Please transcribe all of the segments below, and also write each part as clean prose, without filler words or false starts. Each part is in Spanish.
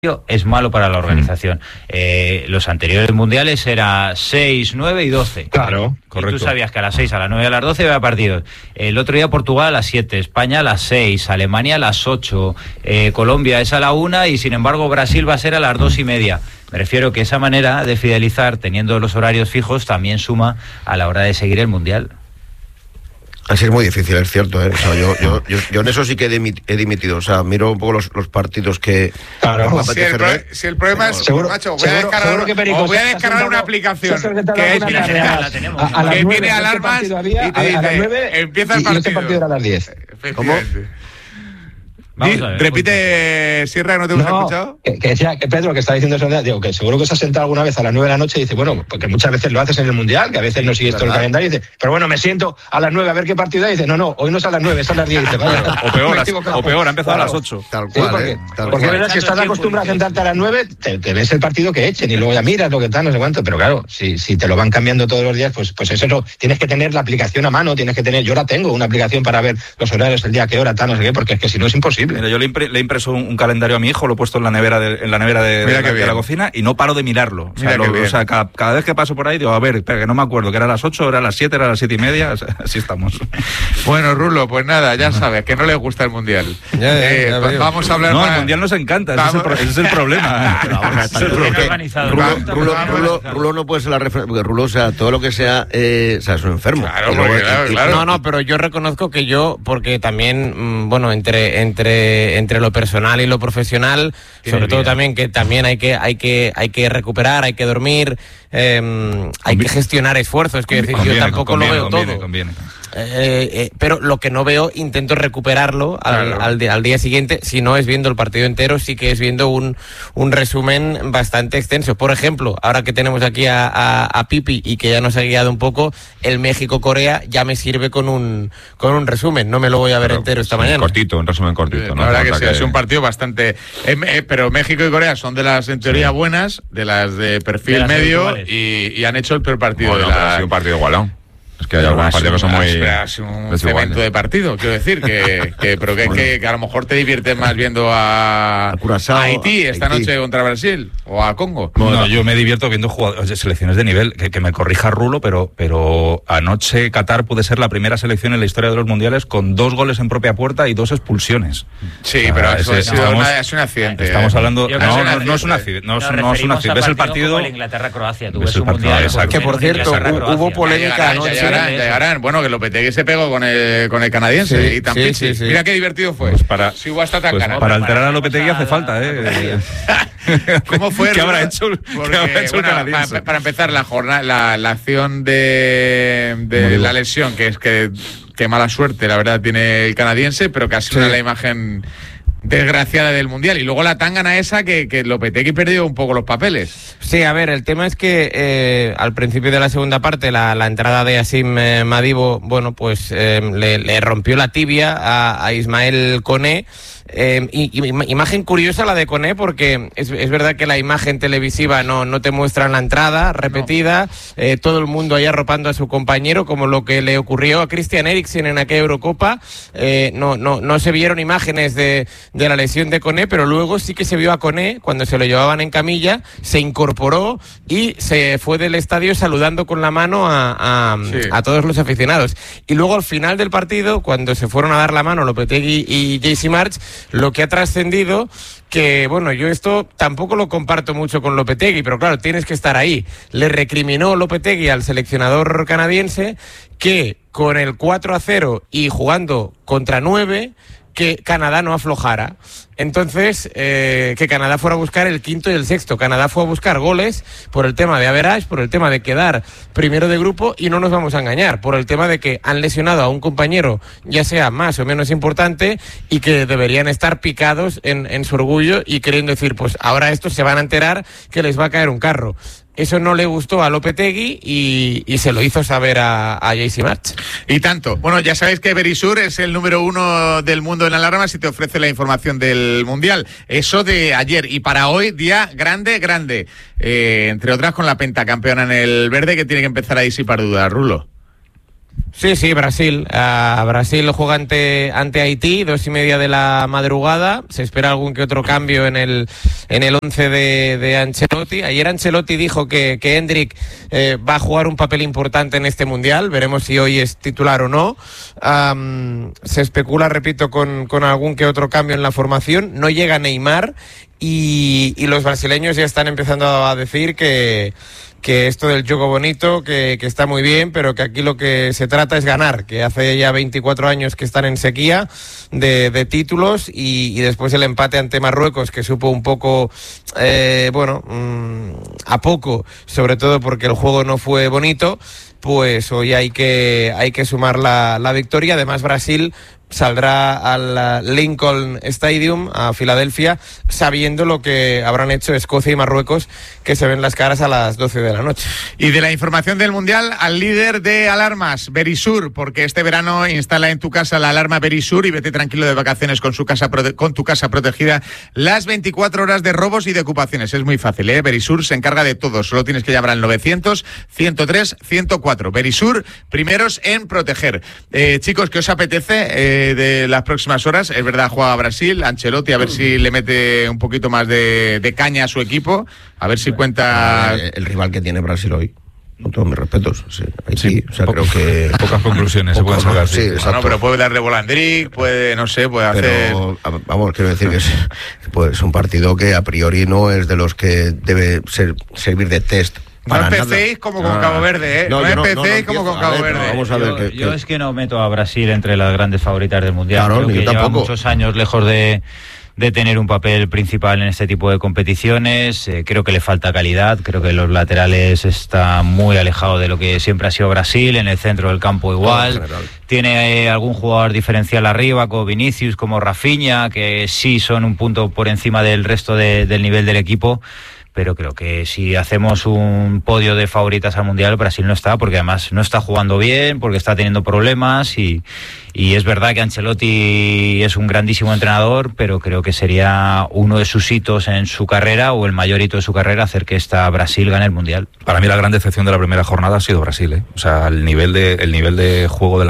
es malo para la organización. Los anteriores mundiales era 6, 9 y 12. Claro, correcto. Y tú sabías que a las 6, a las 9 y a las 12 había partidos. El otro día Portugal a las 7, España a las 6, Alemania a las 8, Colombia es a la 1 y sin embargo Brasil va a ser a las 2:30. Me refiero que esa manera de fidelizar, teniendo los horarios fijos, también suma a la hora de seguir el mundial. Así es muy difícil, es cierto, ¿eh? O sea, yo en eso sí que he dimitido. O sea, miro un poco los partidos que... Claro. Si el problema es... Seguro, macho, voy a descargar una aplicación que tiene alarmas y te dice, empieza el partido. Y este partido era a las 10. ¿Cómo? Repite, Sierra, que no te hemos escuchado. Que decía que Pedro, que está diciendo eso, digo, que seguro que se ha sentado alguna vez a las 9 de la noche y dice, bueno, porque muchas veces lo haces en el Mundial, que a veces no sigues todo el calendario, y dice, pero bueno, me siento a las 9 a ver qué partido hay, y dice, no, hoy no es a las 9, es a las 10. Dice, vaya, o peor, ha empezado a las 8. Tal cual, porque es verdad que estás acostumbrado a sentarte a las 9, te ves el partido que echen y luego ya miras lo que tal, no sé cuánto, pero claro, si te lo van cambiando todos los días, pues eso, tienes que tener la aplicación a mano, yo la tengo, una aplicación para ver los horarios, el día, qué hora, tal, no sé qué, porque es que si no es imposible. Mira, yo le he impreso un calendario a mi hijo, lo he puesto en la nevera de la cocina y no paro de mirarlo. O sea, cada vez que paso por ahí digo, a ver, espera, que no me acuerdo, que era a las 8, era a las 7, era a las 7:30, o sea, así estamos. Bueno, Rulo, pues nada, ya sabes, que no le gusta el Mundial. Vamos a hablar el Mundial nos encanta, ese es el problema. Rulo no puede ser la referencia, porque Rulo, o sea, todo lo que sea, es un enfermo. Claro. No, pero yo reconozco que porque también, bueno, entre lo personal y lo profesional, sobre todo también que también hay que recuperar, hay que dormir, hay que gestionar esfuerzos, quiero decir, yo tampoco lo veo todo. Conviene. Pero lo que no veo, intento recuperarlo al día siguiente. Si no es viendo el partido entero, sí que es viendo un resumen bastante extenso. Por ejemplo, ahora que tenemos aquí a Pipi y que ya nos ha guiado un poco, el México-Corea ya me sirve con un resumen. No me lo voy a ver entero esta mañana. Un resumen cortito. La verdad que sí, es un partido bastante... pero México y Corea son de las, en teoría, buenas, de las de perfil medio, y han hecho el peor partido. Ha sido un partido igualado. Es que hay algunos partidos que son muy... Es un cemento de partido, quiero decir, pero que a lo mejor te diviertes más viendo a Haití esta noche contra Brasil, o a Congo. Bueno, yo me divierto viendo selecciones de nivel, que me corrija Rulo, pero anoche Qatar puede ser la primera selección en la historia de los mundiales con 2 goles en propia puerta y 2 expulsiones. Sí, pero eso es un accidente. Estamos hablando... No es un accidente, no es un accidente. Ves el partido... Inglaterra-Croacia, tú ves un mundial... Que, por cierto, hubo polémica anoche... Llegarán. Bueno, que Lopetegui se pegó con el canadiense y también. Sí. Mira qué divertido fue. Pues si hubo hasta tan ganas. Para alterar a Lopetegui hace falta, ¿Cómo fue? ¿Qué habrá hecho el canadiense? Para empezar la jornada, la acción de la lesión, que es que mala suerte, la verdad, tiene el canadiense, pero que ha sido la imagen desgraciada del Mundial. Y luego la tangana esa que Lopetegui perdió un poco los papeles. Sí, a ver, el tema es que al principio de la segunda parte la entrada de Asim Madibo, bueno, pues le rompió la tibia a Ismael Koné. Imagen curiosa la de Koné, porque es verdad que la imagen televisiva no te muestra la entrada repetida, todo el mundo ahí arropando a su compañero, como lo que le ocurrió a Christian Eriksen en aquella Eurocopa. No se vieron imágenes de la lesión de Koné, pero luego sí que se vio a Koné cuando se lo llevaban en camilla, se incorporó y se fue del estadio saludando con la mano a todos los aficionados. Y luego al final del partido, cuando se fueron a dar la mano Lopetegui y JC March, lo que ha trascendido, que bueno, yo esto tampoco lo comparto mucho con Lopetegui, pero claro, tienes que estar ahí. Le recriminó Lopetegui al seleccionador canadiense que con el 4-0 y jugando contra 9, que Canadá no aflojara. Entonces, que Canadá fuera a buscar el quinto y el sexto. Canadá fue a buscar goles por el tema de average, por el tema de quedar primero de grupo, y no nos vamos a engañar, por el tema de que han lesionado a un compañero, ya sea más o menos importante, y que deberían estar picados en su orgullo y queriendo decir, pues ahora estos se van a enterar que les va a caer un carro. Eso no le gustó a Lopetegui y se lo hizo saber a JC March. Y tanto. Bueno, ya sabéis que Verisur es el número 1 del mundo en alarmas y te ofrece la información del Mundial. Eso de ayer. Y para hoy, día grande. Entre otras con la pentacampeona en el verde, que tiene que empezar a disipar dudas, Rulo. Sí, Brasil. Brasil juega ante Haití, 2:30 de la madrugada. Se espera algún que otro cambio en el 11 de Ancelotti. Ayer Ancelotti dijo que Endrick va a jugar un papel importante en este Mundial. Veremos si hoy es titular o no. Se especula, repito, con algún que otro cambio en la formación. No llega Neymar y los brasileños ya están empezando a decir que esto del juego bonito, que está muy bien, pero que aquí lo que se trata es ganar, que hace ya 24 años que están en sequía de títulos y después el empate ante Marruecos, que supo un poco, a poco, sobre todo porque el juego no fue bonito, pues hoy hay que sumar la victoria. Además, Brasil saldrá al Lincoln Stadium, a Filadelfia, sabiendo lo que habrán hecho Escocia y Marruecos, que se ven las caras a las 12 de la noche. Y de la información del Mundial, al líder de alarmas, Verisur, porque este verano instala en tu casa la alarma Verisur y vete tranquilo de vacaciones con tu casa protegida las 24 horas de robos y de ocupaciones. Es muy fácil, ¿eh? Verisur se encarga de todo, solo tienes que llamar al 900-103-104. Verisur, primeros en proteger. Chicos, ¿qué os apetece de las próximas horas? Es verdad, juega Brasil, Ancelotti, a ver si le mete un poquito más de caña a su equipo, a ver si cuenta... El rival que tiene Brasil hoy, con todos mis respetos. Sí, o sea, creo que... Pocas conclusiones se pueden sacar. Sí, bueno, pero puede darle bola a Endrick, puede hacer... Pero, vamos, quiero decir que es pues, un partido que a priori no es de los que debe servir de test. No empecéis como con Cabo Verde, ¿eh? No empecéis como con Cabo Verde. Vamos a ver yo es que no meto a Brasil entre las grandes favoritas del Mundial. Claro, creo que lleva muchos años lejos de tener un papel principal en este tipo de competiciones. Creo que le falta calidad, creo que los laterales están muy alejados de lo que siempre ha sido Brasil, en el centro del campo igual. Tiene algún jugador diferencial arriba, como Vinicius, como Rafinha, que sí son un punto por encima del resto del nivel del equipo. Pero creo que si hacemos un podio de favoritas al Mundial, Brasil no está, porque además no está jugando bien, porque está teniendo problemas y es verdad que Ancelotti es un grandísimo entrenador, pero creo que sería uno de sus hitos en su carrera, o el mayor hito de su carrera, hacer que esta Brasil gane el Mundial. Para mí la gran decepción de la primera jornada ha sido Brasil, ¿eh? O sea, el nivel de juego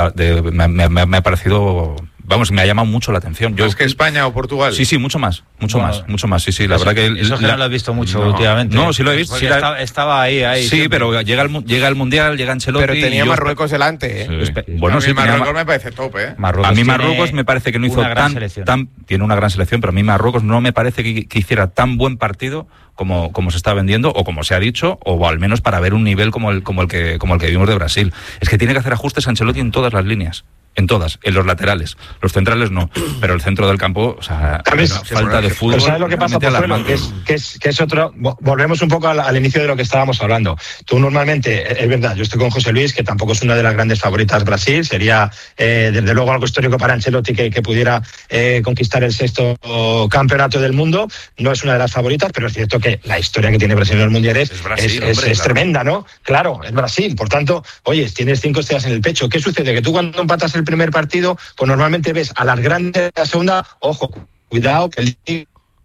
me ha parecido... Vamos, me ha llamado mucho la atención. ¿Es que España o Portugal? Sí, mucho más. Sí, la verdad que... Eso que no lo has visto mucho últimamente. No, sí lo he visto. Sí, estaba ahí. Sí, siempre. Pero llega el Mundial, llega Ancelotti... Pero tenía Marruecos delante, ¿eh? Sí. Bueno, sí, Marruecos me parece top, ¿eh? A mí Marruecos me parece que no hizo tiene una gran selección, pero a mí Marruecos no me parece que hiciera tan buen partido como se está vendiendo, o como se ha dicho, o al menos para ver un nivel como el que vimos de Brasil. Es que tiene que hacer ajustes Ancelotti en todas las líneas. En todas, en los laterales. Los centrales no, pero el centro del campo, o sea, falta de fútbol. Pero ¿sabes lo que pasa, Pozuelo? Que es otro... Volvemos un poco al inicio de lo que estábamos hablando. Tú normalmente, es verdad, yo estoy con José Luis, que tampoco es una de las grandes favoritas Brasil, sería desde luego algo histórico para Ancelotti que pudiera conquistar el 6º campeonato del mundo. No es una de las favoritas, pero es cierto que la historia que tiene Brasil en los mundiales es tremenda, ¿no? Claro, es Brasil. Por tanto, oye, tienes 5 estrellas en el pecho. ¿Qué sucede? Que tú cuando empatas el primer partido, pues normalmente ves a las grandes de la segunda, ojo, cuidado, que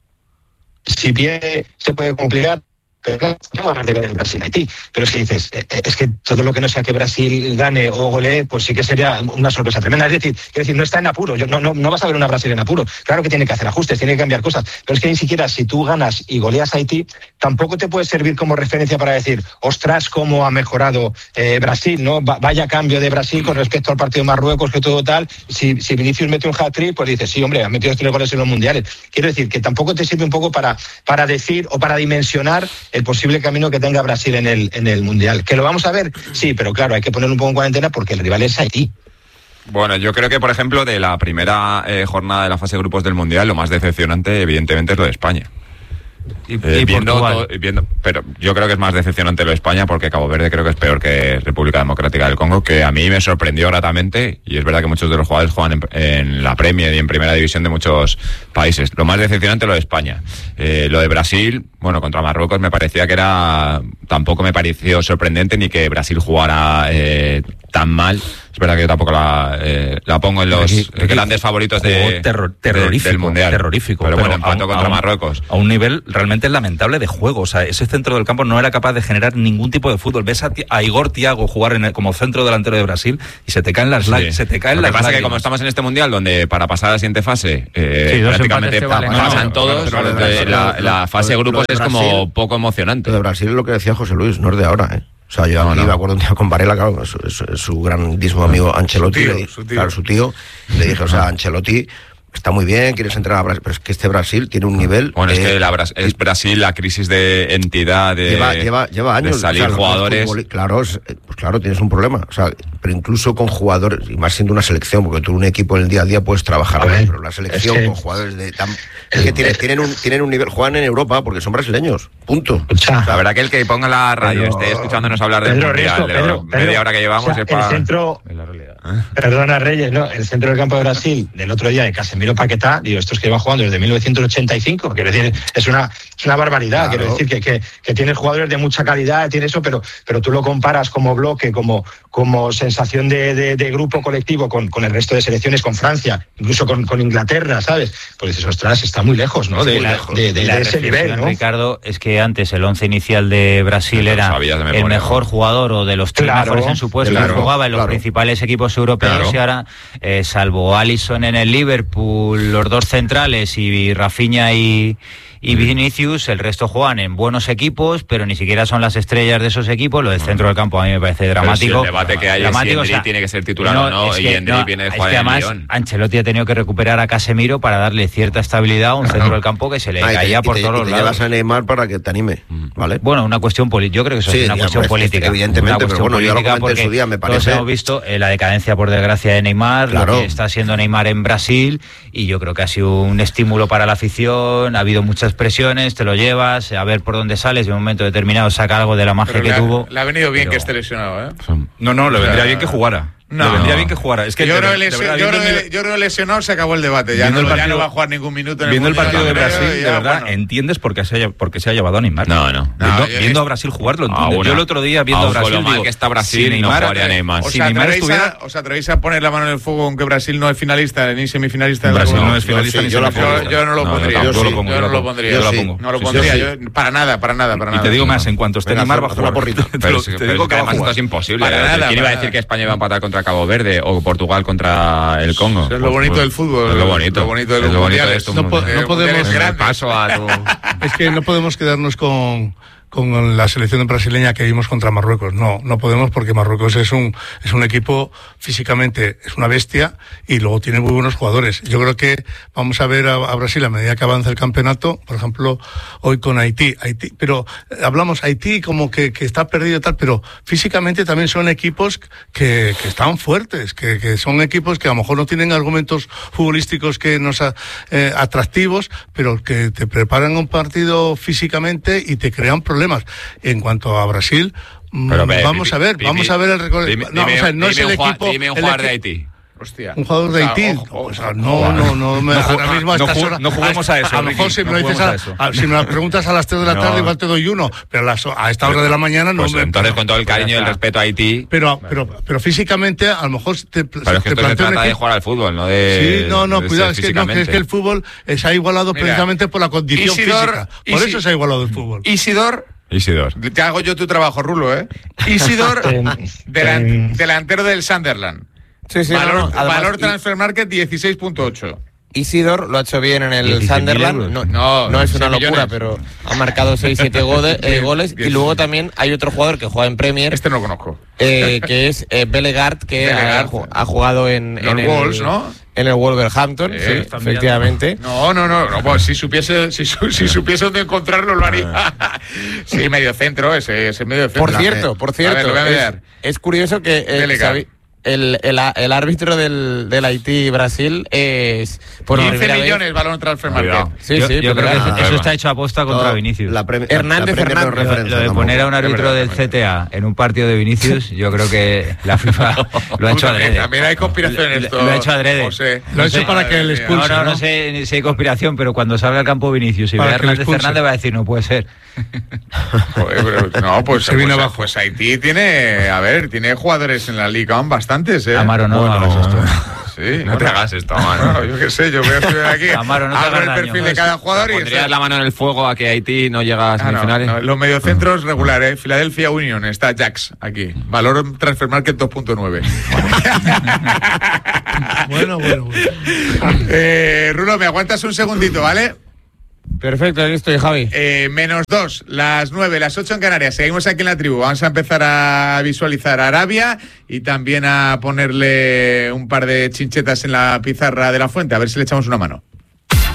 si bien se puede complicar, pero no va a de Brasil Haití. Pero es que dices, es que todo lo que no sea que Brasil gane o golee, pues sí que sería una sorpresa tremenda. Es decir, no está en apuro. No vas a ver una Brasil en apuro. Claro que tiene que hacer ajustes, tiene que cambiar cosas, pero es que ni siquiera si tú ganas y goleas a Haití, tampoco te puede servir como referencia para decir, ostras, cómo ha mejorado Brasil, ¿no? Vaya cambio de Brasil con respecto al partido de Marruecos, que todo tal. Si Vinicius mete un hat-trick, pues dices, sí, hombre, ha metido 3 goles en los mundiales. Quiero decir que tampoco te sirve un poco para decir o para dimensionar el posible camino que tenga Brasil en el Mundial. ¿Que lo vamos a ver? Sí, pero claro, hay que ponerlo un poco en cuarentena porque el rival es Haití. Bueno, yo creo que, por ejemplo, de la primera jornada de la fase de grupos del Mundial, lo más decepcionante, evidentemente, es lo de España. Pero yo creo que es más decepcionante lo de España, porque Cabo Verde creo que es peor que República Democrática del Congo, que a mí me sorprendió gratamente, y es verdad que muchos de los jugadores juegan en la Premier y en Primera División de muchos países. Lo más decepcionante lo de España. Lo de Brasil, bueno, contra Marruecos tampoco me pareció sorprendente ni que Brasil jugara tan mal. Es verdad que yo tampoco la pongo en los grandes favoritos del Mundial. Terrorífico. Pero bueno, empató contra Marruecos. A un nivel realmente lamentable de juego. O sea, ese centro del campo no era capaz de generar ningún tipo de fútbol. Ves a Igor Thiago jugar como centro delantero de Brasil y se te caen las lágrimas. Lo que pasa es que como estamos en este Mundial, donde para pasar a la siguiente fase prácticamente pasan todos, la fase de grupos es como poco emocionante. De Brasil es lo que decía José Luis, no es de ahora, O sea, yo me acuerdo un día con Varela, claro, su grandísimo amigo Ancelotti, su tío, le dije, o sea, Ancelotti está muy bien, quieres entrar a Brasil, pero es que este Brasil tiene un nivel... Bueno, es que es Brasil, la crisis de entidad, lleva años. De salir jugadores... Claro, pues claro, tienes un problema. O sea, pero incluso con jugadores, y más siendo una selección, porque tú un equipo en el día a día puedes trabajar, pero la selección con jugadores de... Es que tienen un nivel, juegan en Europa porque son brasileños, punto. La verdad que el que ponga la radio esté escuchándonos hablar del Mundial, de media hora que llevamos, es para... El centro... Perdona, Reyes, ¿no? El centro del campo de Brasil del otro día de Casemiro Paquetá, digo, estos que van jugando desde 1985, quiero decir, es una barbaridad, claro. Quiero decir que tienes jugadores de mucha calidad, tiene eso, pero tú lo comparas como bloque, como sensación de grupo colectivo con el resto de selecciones, con Francia, incluso con Inglaterra, ¿sabes? Pues dices, ostras, está muy lejos, ¿no? De ese nivel, ¿no? Ricardo, es que antes el 11 inicial de Brasil era el mejor jugador o de los tres mejores en su puesto, que jugaba en los principales equipos europeos, y ahora, salvo Alisson en el Liverpool, los dos centrales y Rafinha y Vinicius, el resto juegan en buenos equipos, pero ni siquiera son las estrellas de esos equipos. Lo del centro del campo a mí me parece dramático. Si el debate que hay es si Endri tiene que ser titular o no, y Endri viene de jugar en Lyon. Ancelotti ha tenido que recuperar a Casemiro para darle cierta estabilidad a un centro del campo que se le caía por todos los lados. Llevas a Neymar para que te anime, ¿vale? Bueno, una cuestión política. Yo creo que eso es una cuestión política. Evidentemente, pero bueno, yo lo comenté en su día, me parece. Todos hemos visto la decadencia, por desgracia, de Neymar, lo que está siendo Neymar en Brasil, y yo creo que ha sido un estímulo para la afición. Ha habido muchas presiones, te lo llevas, a ver por dónde sales, y en un momento determinado saca algo de la magia que tuvo. Le ha venido bien que esté lesionado, ¿eh? No, le vendría bien que jugara. Le vendría bien que jugara. Es que yo creo que lesionado se acabó el debate. Ya no va a jugar ningún minuto en viendo el partido de Brasil, de verdad, ¿entiendes por qué se ha llevado a Neymar? No. Viendo a Brasil jugar, lo entiendo. Yo el otro día viendo a Brasil, lo mal que está Brasil, si no jugaría Neymar. ¿Os atrevéis a poner la mano en el fuego aunque Brasil no es finalista ni semifinalista? Brasil no es finalista ni semifinalista. Yo no lo pondría. Yo no lo pondría. No lo pondría. Para nada. Y te digo más, en cuanto esté Neymar va a jugar. Pero te digo que además esto es imposible. ¿Quién iba a decir que España iba a empatar contra Cabo Verde o Portugal contra el Congo? Es lo bonito del fútbol. Es lo bonito de los mundiales. No podemos Es que no podemos quedarnos con la selección brasileña que vimos contra Marruecos. No podemos, porque Marruecos es un equipo, físicamente es una bestia, y luego tiene muy buenos jugadores. Yo creo que vamos a ver a Brasil a medida que avanza el campeonato, por ejemplo, hoy con Haití, pero hablamos Haití como que está perdido y tal, pero físicamente también son equipos que están fuertes, que son equipos que a lo mejor no tienen argumentos futbolísticos que nos atractivos, pero que te preparan un partido físicamente y te crean problemas. En cuanto a Brasil, vamos a ver el recorrido. No es el equipo. Dime un jugador de Haití. Hostia. Un jugador de Haití. Ahora mismo a estas horas. No juguemos a eso. A lo mejor si me lo preguntas a las 3 de la tarde, igual te doy uno. Pero a esta hora de la mañana no. Entonces, con todo el cariño y el respeto a Haití. Pero físicamente, a lo mejor pero es que esto se trata de jugar al fútbol, no de. Sí, cuidado, es que el fútbol se ha igualado precisamente por la condición física. Por eso se ha igualado el fútbol. Isidor, te hago yo tu trabajo, Rulo, ¿eh? Isidor, delantero del Sunderland. Sí, valor Transfer Market 16.8. Isidor lo ha hecho bien en el Sunderland. No es una locura, pero ha marcado 6-7 goles. Y luego también hay otro jugador que juega en Premier. Este no lo conozco. Que es Bellegarde, que ha jugado en el Wolves, ¿no? En el Wolverhampton, sí, efectivamente. No. Pues si supiese dónde encontrarlo, lo haría. Sí, medio centro, ese medio centro. Por cierto, es curioso que el árbitro del Haití-Brasil es... Por 15 millones balón transfer market. Sí, yo creo que eso está hecho a posta contra Vinicius. Hernández Fernández. Lo de poner a un árbitro del CTA en un partido de Vinicius, yo creo que la FIFA lo ha hecho adrede. También hay conspiración en esto. Lo ha hecho adrede. José. Lo ha hecho para que le expulse. No sé si hay conspiración, pero cuando salga al campo Vinicius y vea a Hernández Fernández va a decir, no puede ser. Joder, pero, no, pues, se viene abajo. Pues Haití tiene jugadores en la liga, bastantes, Amaro, no hagas esto. Sí, no te hagas esto, Amaro. No, yo qué sé, yo voy a estudiar aquí. Amaro, no hago el perfil de cada jugador y pondrías la mano en el fuego a que Haití no llega a semifinales. No, los mediocentros regulares, Philadelphia Union, está Jax aquí. Valor Transfer Market 2.9. Bueno. Rulo, me aguantas un segundito, ¿vale? Perfecto, ahí estoy, Javi. -2, las 9, las 8 en Canarias. Seguimos aquí en la tribu. Vamos a empezar a visualizar a Arabia y también a ponerle un par de chinchetas en la pizarra de la fuente, a ver si le echamos una mano.